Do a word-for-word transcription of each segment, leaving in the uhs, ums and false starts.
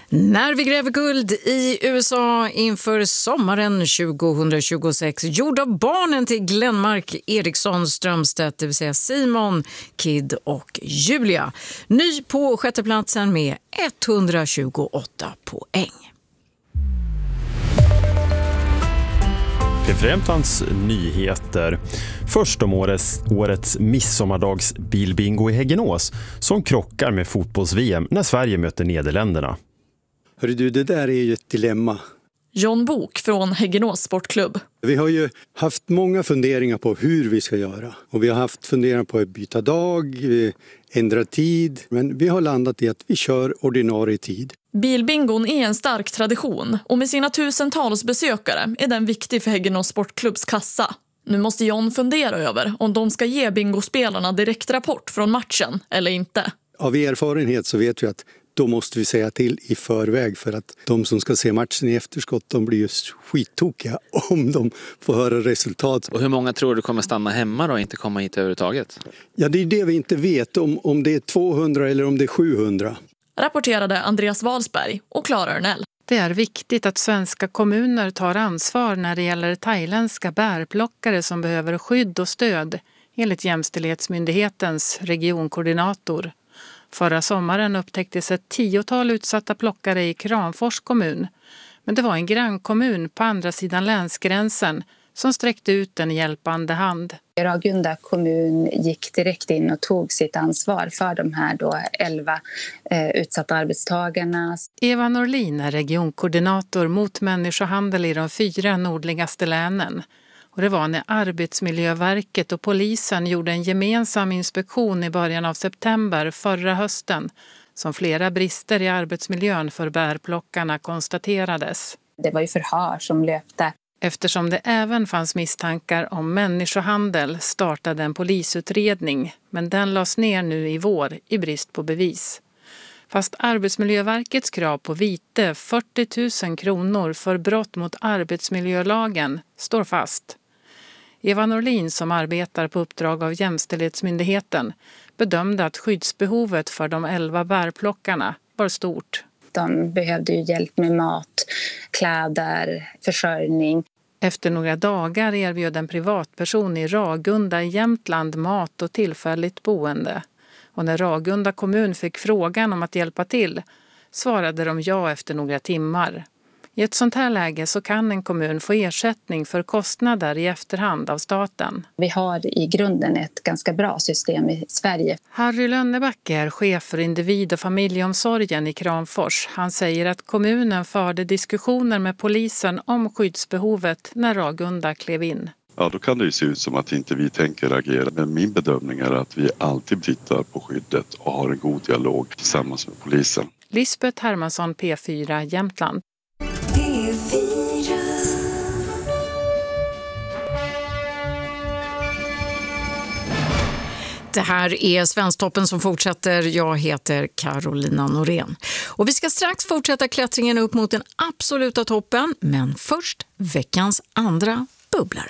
När vi gräver guld i U S A inför sommaren tjugohundratjugosex, gjord av barnen till Glenmark Eriksson Strömstedt, det vill säga Simon, Kid och Julia. Ny på sjätteplatsen med etthundratjugoåtta poäng. P fyra Jämtlands nyheter. Först om årets, årets midsommardags bilbingo i Häggenås som krockar med fotbolls-V M när Sverige möter Nederländerna. Hörru du, det där är ju ett dilemma. John Bok från Häggenås sportklubb. Vi har ju haft många funderingar på hur vi ska göra. Och vi har haft funderingar på att byta dag, ändra tid. Men vi har landat i att vi kör ordinarie tid. Bilbingon är en stark tradition och med sina tusentals besökare är den viktig för Häggenås sportklubbs kassa. Nu måste John fundera över om de ska ge bingospelarna direkt rapport från matchen eller inte. Av erfarenhet så vet vi att då måste vi säga till i förväg, för att de som ska se matchen i efterskott, de blir ju skittokiga om de får höra resultat. Och hur många tror du kommer stanna hemma då och inte komma hit överhuvudtaget? Ja, det är det vi inte vet, om, om det är tvåhundra eller om det är sjuhundra. Rapporterade Andreas Walsberg och Klara Örnell. Det är viktigt att svenska kommuner tar ansvar när det gäller thailändska bärplockare som behöver skydd och stöd, enligt Jämställdhetsmyndighetens regionkoordinator. Förra sommaren upptäcktes ett tiotal utsatta plockare i Kramfors kommun. Men det var en grannkommun på andra sidan länsgränsen som sträckte ut en hjälpande hand. Ragunda kommun gick direkt in och tog sitt ansvar för de här då elva eh, utsatta arbetstagarna. Eva Norlin är regionkoordinator mot människohandel i de fyra nordligaste länen. Och det var när Arbetsmiljöverket och polisen gjorde en gemensam inspektion i början av september förra hösten som flera brister i arbetsmiljön för bärplockarna konstaterades. Det var ju förhör som löpte. Eftersom det även fanns misstankar om människohandel startade en polisutredning, men den lades ner nu i vår i brist på bevis. Fast Arbetsmiljöverkets krav på vite fyrtio tusen kronor för brott mot arbetsmiljölagen står fast. Eva Norlin, som arbetar på uppdrag av Jämställdhetsmyndigheten, bedömde att skyddsbehovet för de elva bärplockarna var stort. De behövde ju hjälp med mat, kläder, försörjning. Efter några dagar erbjöd en privatperson i Ragunda i Jämtland mat och tillfälligt boende. Och när Ragunda kommun fick frågan om att hjälpa till svarade de ja efter några timmar. I ett sånt här läge så kan en kommun få ersättning för kostnader i efterhand av staten. Vi har i grunden ett ganska bra system i Sverige. Harry Lönnebacke är chef för individ- och familjeomsorgen i Kramfors. Han säger att kommunen förde diskussioner med polisen om skyddsbehovet när Ragunda klev in. Ja, då kan det ju se ut som att inte vi tänker agera. Men min bedömning är att vi alltid tittar på skyddet och har en god dialog tillsammans med polisen. Lisbeth Hermansson, P fyra Jämtland. Det här är Svensktoppen som fortsätter. Jag heter Carolina Norén. Och vi ska strax fortsätta klättringen upp mot den absoluta toppen. Men först veckans andra bubblare.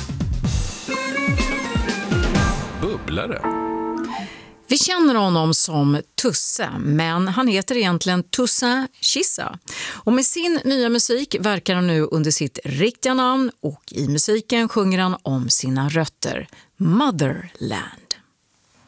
Bubblare? Vi känner honom som Tusse, men han heter egentligen Tusse Kissa. Och med sin nya musik verkar han nu under sitt riktiga namn och i musiken sjunger han om sina rötter, Motherland.